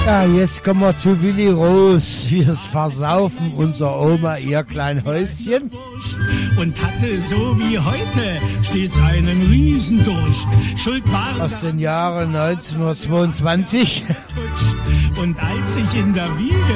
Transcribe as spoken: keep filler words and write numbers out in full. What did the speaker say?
Ja, jetzt kommen wir zu Willi Roos. Wir versaufen unser Oma ihr klein Häuschen. Und hatte so wie heute stets einen Riesendurst. Schuld war Aus den Jahren neunzehnhundertzweiundzwanzig. und als ich in der Wiege